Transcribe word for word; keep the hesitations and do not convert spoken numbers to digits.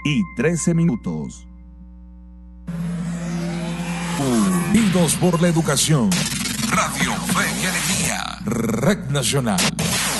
y trece minutos. Unidos por la educación. Radio Fe y Alegría. Red Nacional.